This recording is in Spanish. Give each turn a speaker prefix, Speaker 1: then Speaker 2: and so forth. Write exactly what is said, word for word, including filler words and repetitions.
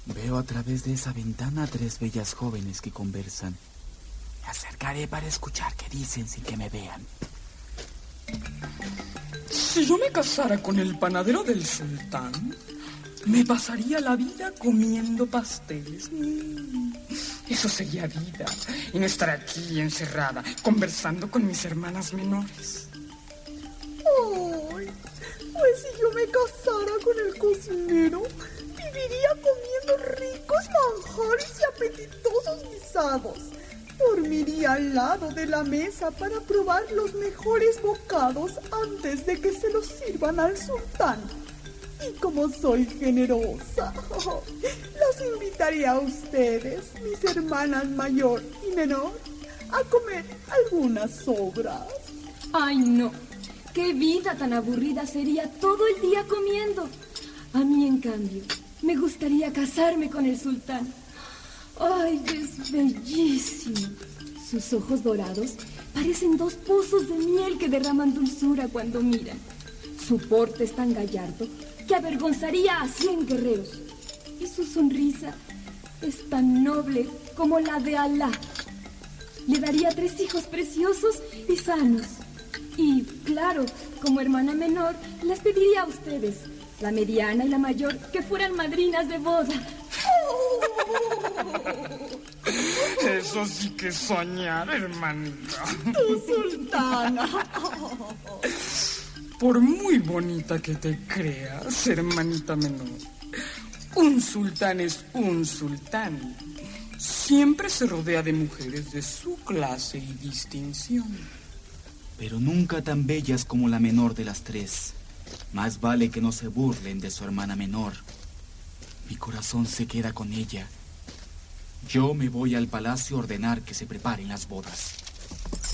Speaker 1: Veo a través de esa ventana a tres bellas jóvenes que conversan. Me acercaré para escuchar qué dicen sin que me vean.
Speaker 2: Si yo me casara con el panadero del sultán, me pasaría la vida comiendo pasteles. Mm, eso sería vida, y no estar aquí encerrada, conversando con mis hermanas menores.
Speaker 3: ¡Ay! Pues si yo me casara con el cocinero, viviría comiendo ricos manjares y apetitosos guisados. Dormiría al lado de la mesa para probar los mejores bocados antes de que se los sirvan al sultán. Y como soy generosa, los invitaría a ustedes, mis hermanas mayor y menor, a comer algunas sobras.
Speaker 4: ¡Ay, no! ¡Qué vida tan aburrida sería todo el día comiendo! A mí, en cambio, me gustaría casarme con el sultán. ¡Ay, es bellísimo! Sus ojos dorados parecen dos pozos de miel que derraman dulzura cuando miran. Su porte es tan gallardo que avergonzaría a cien guerreros. Y su sonrisa es tan noble como la de Alá. Le daría tres hijos preciosos y sanos. Y, claro, como hermana menor, les pediría a ustedes, la mediana y la mayor, que fueran madrinas de boda.
Speaker 2: Eso sí que es soñar, hermanita.
Speaker 3: ¡Tu sultana!
Speaker 2: Por muy bonita que te creas, hermanita menor, un sultán es un sultán. Siempre se rodea de mujeres de su clase y distinción.
Speaker 1: Pero nunca tan bellas como la menor de las tres. Más vale que no se burlen de su hermana menor. Mi corazón se queda con ella. Yo me voy al palacio a ordenar que se preparen las bodas.